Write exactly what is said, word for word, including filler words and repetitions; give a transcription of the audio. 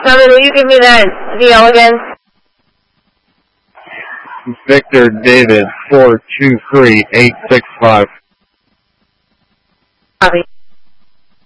Tommy, will you give me that V L again? Victor David four two three eight six five. Copy.